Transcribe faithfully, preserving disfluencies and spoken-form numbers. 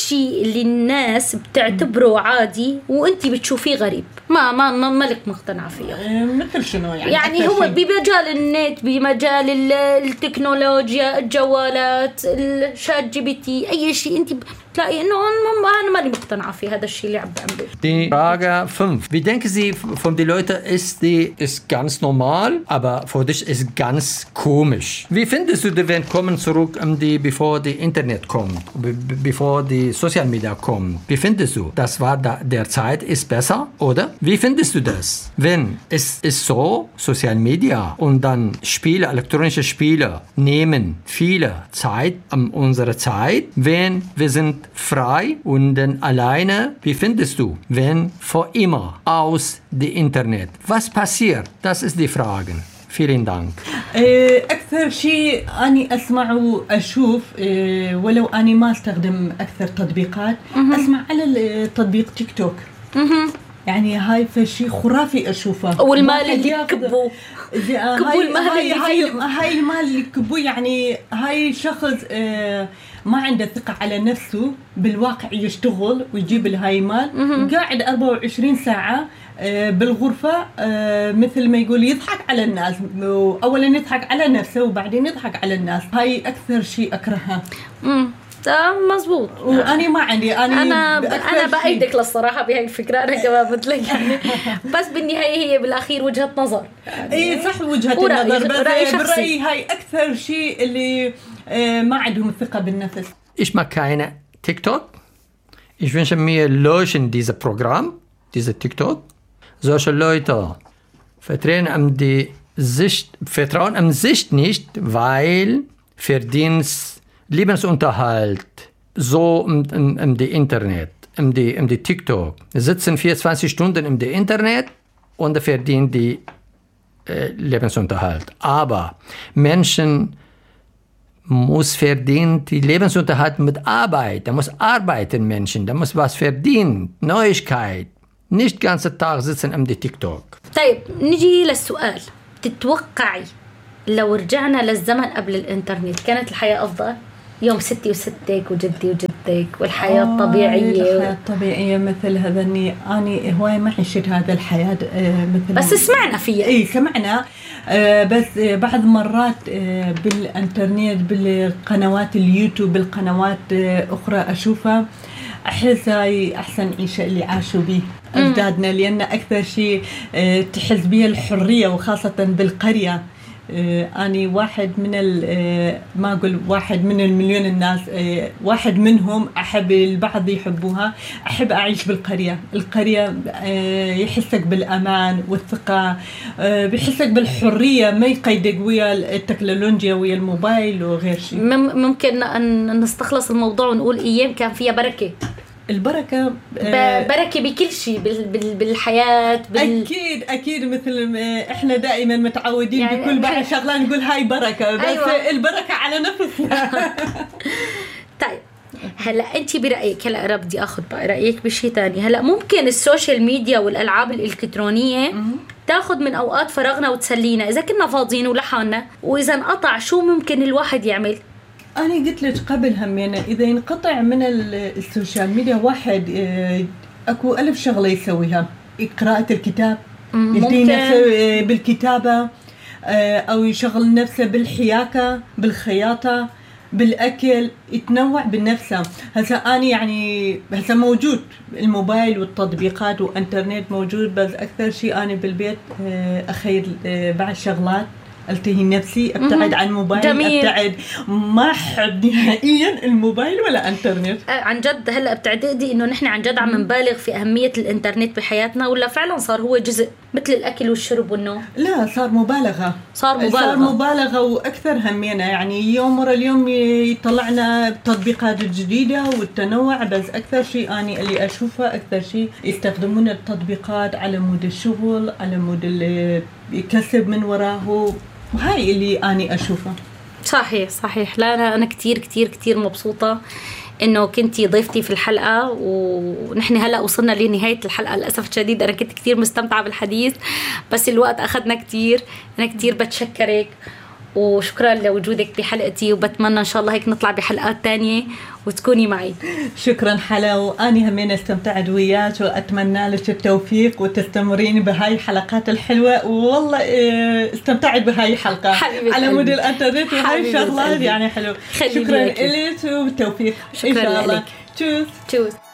الشيء اللي الناس بتعتبره عادي وانتي بتشوفيه غريب ما ما ما مالك مقتنعة فيه؟ مثل شنو يعني؟ يعني هو بمجال النت، بمجال التكنولوجيا، الجوالات، الشات جي بي تي، اي شيء انتي بتلاقي انه انا مالي مقتنعة في هذا الشيء اللي عم بعمله. Die Frage fünf. Wie denken Sie von den Leuten, ist die ist ganz normal, aber für dich ist ganz komisch. Wie findest du die, wenn kommen zurück, um die, bevor die Internet kommt, bevor die Social Media kommen? Wie findest du? Das war da, der Zeit ist besser, oder? Wie findest du das? Wenn es ist so, Social Media und dann Spiele, elektronische Spiele nehmen viele Zeit an unserer Zeit, wenn wir sind frei und dann alleine. Wie findest du, wenn vor immer aus dem Internet? Was passiert? Das ist die Frage. Vielen Dank. أكثر شيء أني أسمع وأشوف ولو أني ما أستخدم أكثر تطبيقات أسمع على التطبيق تيك توك. يعني هاي فشي خرافي أشوفه. والمال اللي كبوا كبوا المال هاي هاي هاي المال اللي كبوا يعني هاي شخص ما عنده ثقة على نفسه بالواقع يشتغل ويجيب الهاي مال قاعد أربعة وعشرين ساعة بالغرفة مثل ما يقول يضحك على الناس. أولا يضحك على نفسه وبعدين يضحك على الناس. هاي أكثر شيء أكرهها. ده مزبوط. وأنا ما عندي أنا أنا أنا بأيدك للصراحة بهاي الفكرة. أنا كمان مثلك يعني بس بالنهاية هي بالأخير وجهة نظر يعني. إيه صح وجهة النظر بس برأيي هاي أكثر شيء اللي ما عندهم الثقة بالنفس. Ich mag keine TikTok. Ich wünsche mir löschen dieses Programm, diese TikTok. Solche Leute vertrauen am die Sicht, vertrauen am Sicht nicht, weil Verdienst, Lebensunterhalt, so im, im, im die Internet, im die, im die TikTok, sitzen vierundzwanzig Stunden im die Internet und verdienen die äh, Lebensunterhalt. Aber Menschen muss verdienen die Lebensunterhalt mit Arbeit. Da muss arbeiten Menschen, da muss was verdienen, Neuigkeit. nicht ganze Tag sitzen am TikTok. طيب نجي للسؤال، تتوقعي لو رجعنا للزمن قبل الإنترنت كانت الحياة أفضل؟ يوم ستي وستك وجدي وجدتك والحياة الطبيعية. الحياة الطبيعية مثل هذا إني أنا هواي ما عشت هذا الحياة مثل. بس سمعنا فيها. إيه سمعنا بس بعض مرات بالإنترنت بالقنوات اليوتيوب بالقنوات أخرى أشوفها أحس هاي أحسن عيشة اللي عاشوا به أجدادنا، لأن أكثر شيء تحس بها الحرية وخاصة بالقرية. أنا واحد من ما أقول واحد من المليون الناس، واحد منهم أحب البعض يحبوها. أحب أعيش بالقرية. القرية يحسك بالأمان والثقة، بيحسك بالحرية، ما يقيدك ويا التكنولوجيا ويا الموبايل وغير شيء. ممكن أن نستخلص الموضوع ونقول أيام كان فيها بركة. البركة بركة بكل شيء بالحياة بال... أكيد أكيد مثل إحنا دائما متعودين يعني بكل بقى شغلة نقول هاي بركة، بس أيوة. البركة على نفسنا. طيب هلا أنت برأيك، هلا أنا بدي أخذ بقى رأيك بشيء تاني. هلا ممكن السوشيال ميديا والألعاب الإلكترونية تاخذ من أوقات فراغنا وتسلينا إذا كنا فاضيين ولحالنا، وإذا انقطع شو ممكن الواحد يعمل؟ أنا قلت لك قبل همينا إذا ينقطع من السوشيال ميديا واحد أكو ألف شغلة يسويها. قراءة الكتاب، يدي نفسه بالكتابة، أو يشغل نفسه بالحياكة بالخياطة بالأكل، يتنوع بالنفسه. هسا أنا يعني هسا موجود الموبايل والتطبيقات والإنترنت موجود، بس أكثر شيء أنا بالبيت أخير بعض شغلات التهي نفسي، ابتعد عن الموبايل. جميل. ابتعد ما احب نهائيا الموبايل ولا انترنت. عن جد هلا بتعتقدي انه نحن عن جد عم نبالغ في اهميه الانترنت بحياتنا، ولا فعلا صار هو جزء مثل الاكل والشرب والنوم؟ لا صار مبالغه. صار مبالغه صار مبالغه واكثر همينا. يعني يوم ورا اليوم يطلعنا تطبيقات جديده والتنوع، بس اكثر شيء اني اللي اشوفه اكثر شيء يستخدمون التطبيقات على مود الشغل، على مود اللي يكسب من وراه. وهاي اللي أنا أشوفه. صحيح صحيح. لا أنا أنا كتير كتير كتير مبسوطة إنه كنتي ضيفتي في الحلقة، ونحن هلأ وصلنا لنهاية الحلقة للأسف الشديد. أنا كنت كتير مستمتعة بالحديث بس الوقت أخذنا كتير. أنا كتير بتشكرك وشكرا لوجودك بحلقتي، وبتمنى إن شاء الله هيك نطلع بحلقات تانية وتكوني معي. شكرا حلا، وأني همين استمتعت وياك وأتمنى لك التوفيق وتستمرين بهاي الحلقات الحلوة. والله استمتعت بهاي الحلقة على مود الانترنت وهاي شغلات يعني حلو. شكرا لك وبالتوفيق إن شاء الله. تشوز. تشوز.